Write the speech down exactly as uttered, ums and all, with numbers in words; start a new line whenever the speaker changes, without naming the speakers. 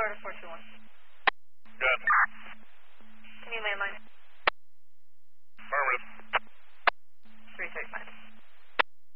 Florida four two one.
Good.
Can you mainline?